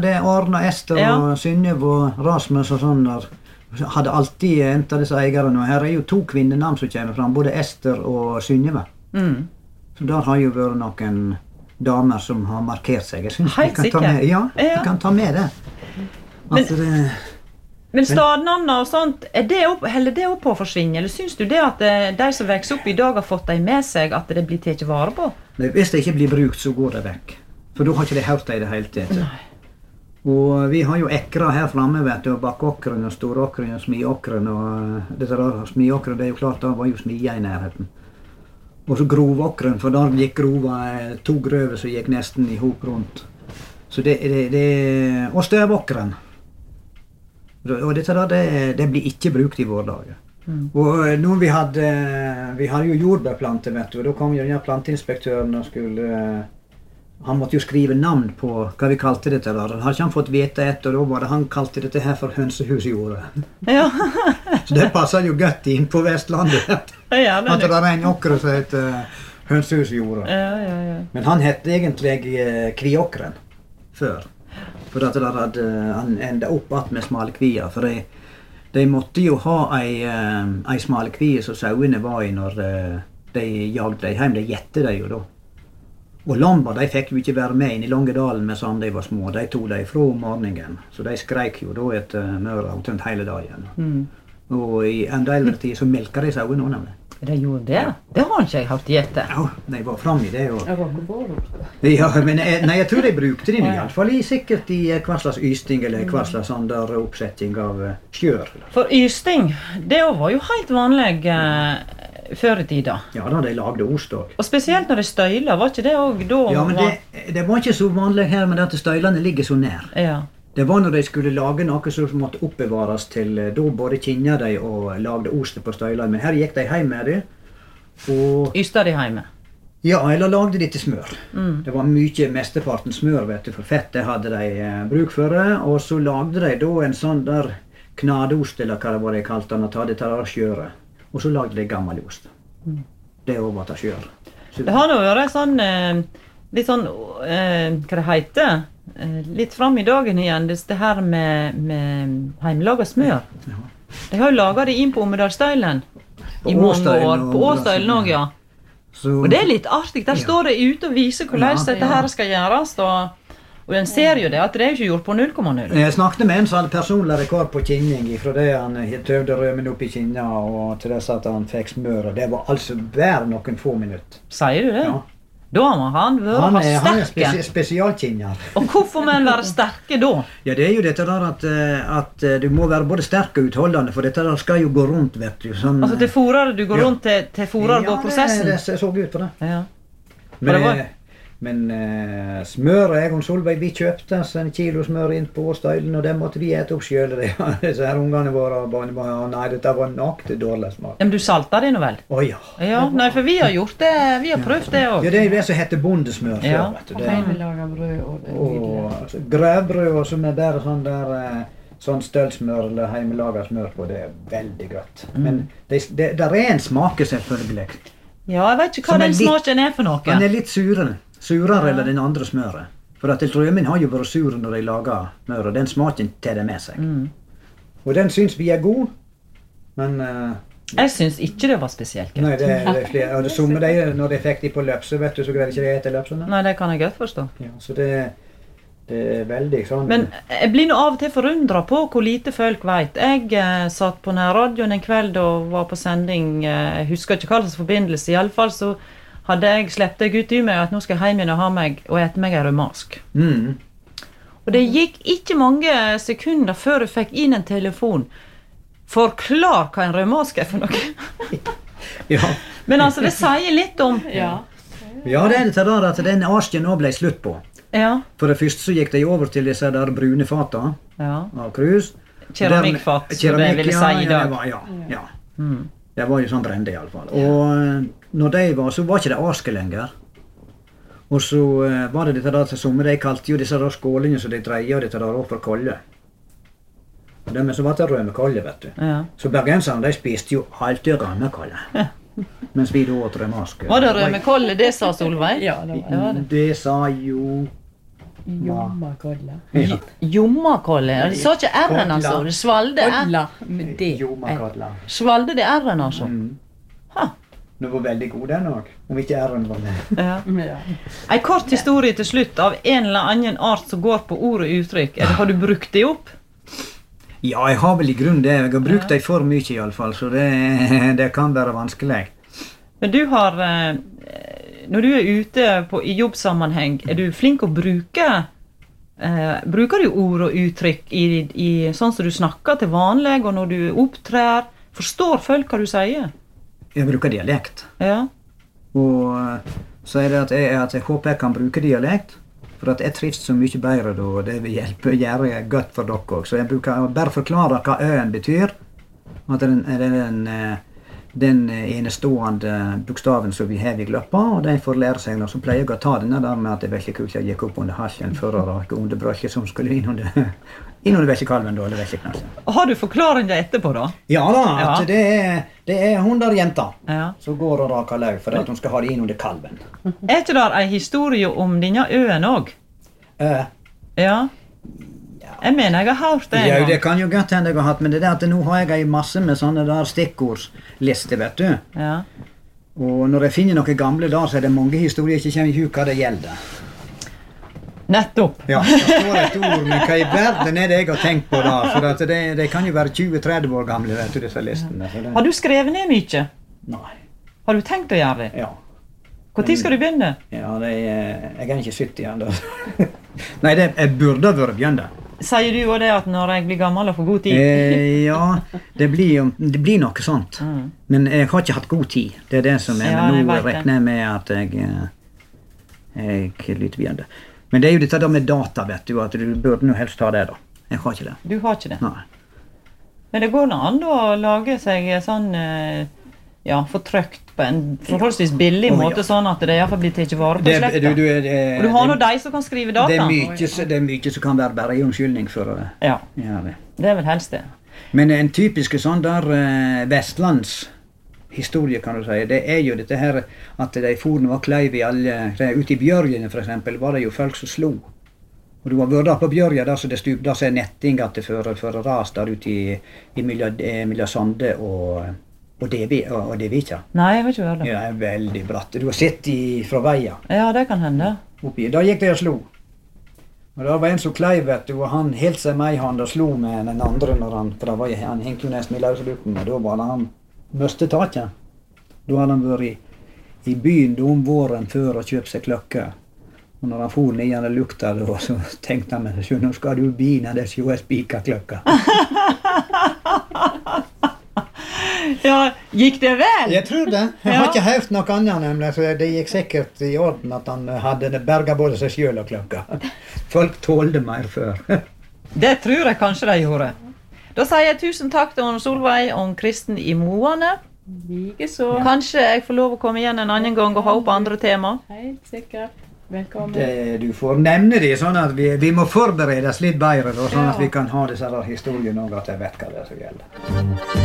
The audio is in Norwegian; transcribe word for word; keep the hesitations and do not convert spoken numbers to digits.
det er Arne, Ester Ja. og Synnøve og Rasmus og sånn der. Hadde alltid en av disse eierne, og her er jo to kvinnenavn som kommer fram, både Ester og Synnøve. Mm. Så der har jo vært noen damer som har markert seg. Jeg synes Helt vi kan ta sikkert. med, ja, Ja. vi kan ta med det. Men- At det Men stadnavnene og sånt, er det opp, heller det opp på å forsvinne? Eller syns du det at eh, de som vokser opp i dag har fått dem med seg, at det blir tatt vare på? Nei, hvis det ikke blir brukt, så går det vekk. For da har ikke de hørt det i det hele tatt. Og vi har jo ekra her framme, vet du, og bakkåkeren og storåkeren og smiåkeren. Og dette der smiåkeren, det er jo klart, da var jo smia i nærheten. Og så grovåkeren, for der gikk grova eh, to grøver som gikk nesten i hop rundt. Så det, det, det Og støvåkeren. Og dette der, det, det blir ikke brukt i våre dager. Mm. Og eh, når vi hadde Vi hadde jo jordbærplanter, vet du, og da kom jo den planteinspektøren og skulle eh, Han måtte jo skrive navn på hva vi kalte dette der. Han hadde ikke han fått vite et, og da var det han kalte dette her for hønsehusjordet. Ja, Så det passer jo godt inn på Vestlandet. det gjør At det. det er en åker som heter hønsehusjordet. Ja, ja, ja. Men han het egentlig eh, Kviåkeren før. For at det der hadde, han enda opp att med smale kvier. For de, de måtte jo ha ei, eh, ei smale kvie som sauene var i når eh, de jagde dem hjem. De gjette dem jo da. Og lamper de fikk jo ikke være med inn i Longedalen med sånn de var små. De tog dem fra om morgenen. Så de skreik jo da etter møra omtrent hele dagen. Mm. Og i enda eldre tid så melka de sauene også nemlig. De gjorde det? Det har ikke jeg hørt gjette. Ja, de var framme i det. Og Jeg var ikke på det. ja, men jeg, nei, jeg tror de brukte den i alle fall i, sikkert i eh, hva slags ysting eller hva slags sånn der oppsetting av eh, skjør. For ysting, det var jo helt vanlig eh, før i tida. Ja da, de lagde ost òg. Og spesielt når de støyla, var ikke det òg da? Ja, men det, det var ikke så vanlig her med at støylene ligger så nær. Ja. Det var når de skulle lage noe som måtte oppbevares til, eh, da både kinja de og lagde ost på støylene. Men her gikk de hjem med det. Og Ysta de hjemme. ja, eller lagde de til smør. Mm. Det var mye, mesteparten smør, vet du, for fett det hadde de eh, bruk for det. Og så lagde de da en sånn der knadeost, eller hva det var de kalte den, og ta det til det skjøret. Og så lagde de gammelost. Mm. Det òg var til skjør. Så- Det har nå vært sånn eh, litt sånn eh, hva det heter, eh, litt fram i dagen igjen, det, det her med, med hjemmelaga smør. Ja. De har jo laga det inn på Ommedalsstøylen i På mange Åstøylen år. og På Åstøylen òg, ja. Så, Og det er litt artig. Der Ja. står det ute og viser hvordan Ja. dette her skal gjøres. Og, og en ser jo det, at det er jo ikke gjort på null komma null. Jeg snakket med en som hadde personlig rekord på kinning, fra det han tøvde rømen opp i kinna og til dess at han fikk smør. Og det var altså bare noen få minutter. Sier du det? Ja. Da må han være Han er, han er sterke. spesi spesialkinner. Og hvorfor må en være sterke da? Ja, det er jo dette der at, eh, at eh, du må være både sterk og utholdende, for dette der skal jo gå rundt, vet du. Sånn, Altså til fôrer du går Ja. rundt til, til fôrer går prosessen? Ja, det, det så ut på det. Ja. Men, det var- eh, men eh, smøret, jeg og Solveig, vi kjøpte oss en kilo smør inn på støylen, og det måtte vi ete opp sjøl. Disse her ungene våre og barnebarn, nei, dette var nøyaktig dårlig smak. Ja, men du salter det nå vel? Å ja. Ja, nei, for vi har gjort det. Vi har prøvd det Ja, òg. det er jo det som heter bondesmør før, Ja. vet du. Og Det, hjemmelaga brød og det og videre. altså, grøvbrød og som er bare sånn der eh, sånn stølsmør eller hjemmelaga smør på, det er veldig godt. Mm. Men det, det, der er en smake, selvfølgelig. Ja, jeg vet ikke hva Som er den litt- smaken er for Den noe. er litt surere. Surere Ja. eller den andre smøret. For at rødmin har jo vært sur når de lager smør, og den smaken tar det med seg. Mm. Og den syns vi er god, men eh, Jeg syns ikke det var spesielt nei, godt. det, det er flere. Og det samme de, når de fikk de på løpse, vet du, så greide ikke de ete løpsene. Nei, det kan jeg godt forstå. Ja, så det, det er veldig sånn. Men jeg blir nå av og til forundra på hvor lite folk vet. Jeg eh, satt på nærradioen en kveld og var på sending. Eh, jeg husker ikke hva slags forbindelse. I alle fall så hadde jeg sleppet jeg ut i meg at nå skal jeg hjem igjen og ha meg og ete meg en rødmask. Mm. Og det gikk ikke mange sekunder før jeg fikk inn en telefon. Forklar hva en rødmask er for noe. Ja. Men altså, det sier litt om Ja. ja, det er det der at den asken nå ble slutt på. Ja. For det første så gikk de over til disse der brune fata ja. av krus. Keramikkfat, som det vil si i Ja, dag. det var, ja, ja. Mm. Det var jo sånn brende i alle fall. Og eh, når de var, så var ikke det aske lenger. Og så eh, var det dette der til sommer, de kalte jo disse der skålene som de dreide dette der over kolle. Og det med så var det rømekolle, vet du. Ja. Så bergenserne, de spiste jo alltid rømekolle. Mens vi da åt rømaske. Var det rødmekolle, det sa Solveig? Ja, det var Ja, det. Det sa jo Jommakolla. Ja. Jommakolle. Det sa ikke R-en, altså. Det svalde R. Kolla med det. Jomakadla. Svalde det R-en, altså. Mm. Ha. Du var veldig god den òg, om ikke R-en var med. Ja. Ja. En kort historie til slutt av en eller annen art som går på ord og uttrykk. Er det, har du brukt det opp? Ja, jeg har vel i grunn det. Jeg har brukt dem for mye i alle fall, så det, det kan være vanskelig. Men du har, eh, når du er ute på, i jobbsammenheng, er du flink å bruke, eh, bruker du ord og uttrykk i, i sånn som du snakker til vanlig, og når du opptrer, forstår folk hva du sier? Jeg bruker dialekt. Ja. Og eh, så er det at jeg, at jeg håper jeg kan bruke dialekt, for at jeg trives så mye bedre da, og det vil hjelpe gjøre godt for dere også. Så jeg bruker bare forklare hva øen betyr, at den er den, den enestående bokstaven som vi har i gløppa, og de får lære seg når som pleier jeg å ta denne der med at det er veldig kult jeg gikk opp under halsen for å rake under brøkket som skulle inn under, inn under velgekalven da, eller velgeknassen. Har du forklaringen etterpå da? Ja da, Ja. at det er, det er hun der jenta Ja. som går og raker løv for at hun skal ha det inn under kalven. Er ikke der en historie om denne øen også? Eh, Ja. Jeg mener jeg har hørt det en Ja, gang. det kan jo godt hende jeg har hatt, men det er det at nå har jeg en masse med sånne der stikkordslister, vet du. Ja. Og når jeg finner noen gamle der, så er det mange historier jeg ikke kommer i huk hva det gjelder. Nettopp. Ja, det står et ord, men hva i verden er det jeg har tenkt på da? For at det, det kan jo være tjue til tretti år gamle, vet du, disse listene. Så det, Har du skrevet ned mye? nei, Har du tenkt å gjøre det? ja. Hvor tid skal du begynne? Ja, det er, jeg er ikke sytti ennå. Nei, det, jeg burde vært begynt. Sier du også det at når jeg blir gammel og får god tid? Eh, ja, det blir, jo- det blir noe sånt. Mm. Men jeg har ikke hatt god tid. Det er det som er. Ja, Men jeg nå vet det. regner jeg med at jeg eh, Jeg lytter begynt. Men det er jo dette da med data, vet du, at du burde nå helst ta det, da. Jeg har ikke det. Du har ikke det. Nei. Men det går nå an da å lage seg sånn eh, ja, fortrykt på en forholdsvis billig Å, måte, ja. sånn at det i hvert fall blir tatt vare på Det, slekta. du, du, det, Og du har nå det, de som kan skrive det, data. er mye, så- det er mye som kan være bare en unnskyldning for å Ja, gjøre det. det er vel helst det. Men en typisk sånn der eh, vestlands historie, kan du si, det er jo dette her at de forene var kleiv i alle det- Ute i Bjørgene, for eksempel, var det jo folk som slo. Og du har vært der på Bjørja, der som det stup, der som er netting at det fører for ras der ute i, i mellom, eh, mellom Sande og, og Devi, og, og Devika. Nei, jeg har ikke hørt det. Ja, det er veldig bratt. Du har sett de fra veien Ja, det kan hende. oppi. Da gikk de og slo. Og det var en som kleiv, vet du, og han helt seg med i hand og slo med den andre når han, for da var jeg, han hengte jo nesten i løseluften, og da var det han miste taket. Da hadde han vært i, i byen da om våren før og kjøpt seg klokke. Og når han for ned igjen og lukta det, så tenkte han med seg selv, nå skal du bine det sjå spika klokka. Ja, gikk det vel? Jeg tror det. Jeg Ja. har ikke hørt noe annet, nemlig, så det gikk sikkert i orden at han hadde berga både seg sjøl og klokka. Folk tålte mer før. Det tror jeg kanskje de gjorde. Da sier jeg tusen takk til Anne Solveig og Kristen i Moane. Likeså. Kanskje jeg får lov å komme igjen en annen gang og ha opp andre tema. Helt sikkert. Velkommen. Det, du får nevne det, sånn at vi, vi må forberede oss litt bedre, da, sånn at vi kan ha disse her historiene og at jeg vet hva det er som gjelder.